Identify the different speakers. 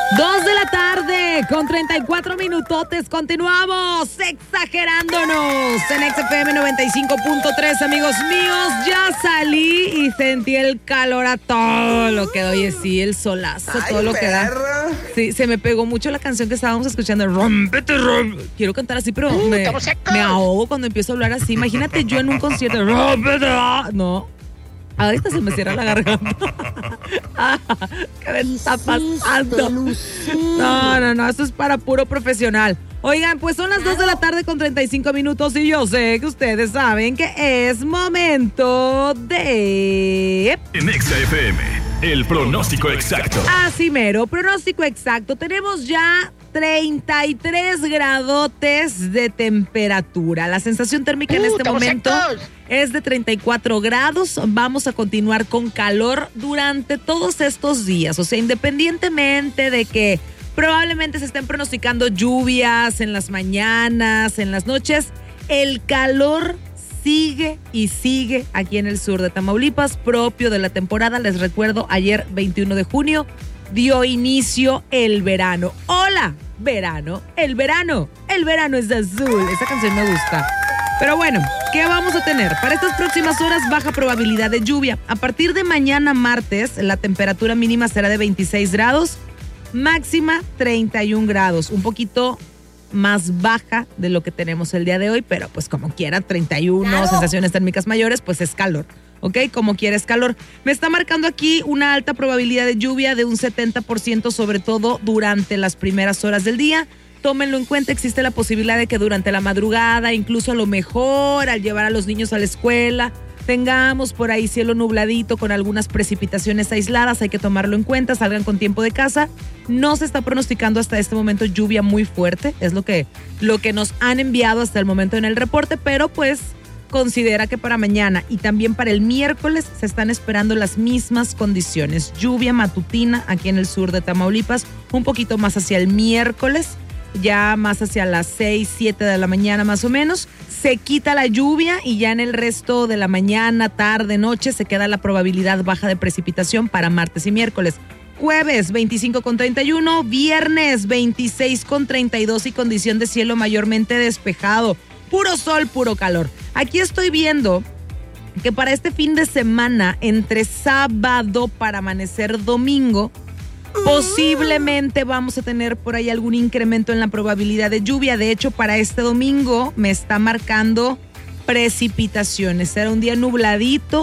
Speaker 1: 2:34 p.m. Continuamos exagerándonos en XFM 95.3, amigos míos. Ya salí y sentí el calor a todo lo que doy, sí, el solazo, todo lo que da. Sí, se me pegó mucho la canción que estábamos escuchando, Rómpete, Rómpete. Quiero cantar así, pero me ahogo cuando empiezo a hablar así. Imagínate yo en un concierto, Rómpete. No. Ahorita se me cierra la garganta. ¿Qué me está pasando? No, eso es para puro profesional. Oigan, pues son las 2:35 p.m. y yo sé que ustedes saben que es momento de...
Speaker 2: En XFM, el pronóstico exacto.
Speaker 1: Así mero, pronóstico exacto. Tenemos ya 33 gradotes de temperatura. La sensación térmica en este momento es de 34 grados. Vamos a continuar con calor durante todos estos días. O sea, independientemente de que probablemente se estén pronosticando lluvias en las mañanas, en las noches, el calor sigue y sigue aquí en el sur de Tamaulipas, propio de la temporada. Les recuerdo, ayer 21 de junio dio inicio el verano. ¡Hola, verano! El verano es azul. Esa canción me gusta. Pero bueno, ¿qué vamos a tener? Para estas próximas horas, baja probabilidad de lluvia. A partir de mañana martes, la temperatura mínima será de 26 grados, máxima 31 grados. Un poquito más baja de lo que tenemos el día de hoy, pero pues como quiera, 31, claro. Sensaciones térmicas mayores, pues es calor. ¿Ok? Como quieres calor. Me está marcando aquí una alta probabilidad de lluvia de un 70%, sobre todo durante las primeras horas del día. Tómenlo en cuenta, existe la posibilidad de que durante la madrugada, incluso a lo mejor al llevar a los niños a la escuela, tengamos por ahí cielo nubladito con algunas precipitaciones aisladas. Hay que tomarlo en cuenta, salgan con tiempo de casa. No se está pronosticando hasta este momento lluvia muy fuerte, es lo que nos han enviado hasta el momento en el reporte, pero pues considera que para mañana y también para el miércoles se están esperando las mismas condiciones. Lluvia matutina aquí en el sur de Tamaulipas, un poquito más hacia el miércoles, ya más hacia las 6, 7 de la mañana más o menos. Se quita la lluvia y ya en el resto de la mañana, tarde, noche se queda la probabilidad baja de precipitación para martes y miércoles. Jueves 25,31, viernes 26,32 y condición de cielo mayormente despejado. Puro sol, puro calor. Aquí estoy viendo que para este fin de semana, entre sábado para amanecer domingo, posiblemente vamos a tener por ahí algún incremento en la probabilidad de lluvia. De hecho, para este domingo me está marcando precipitaciones. Será un día nubladito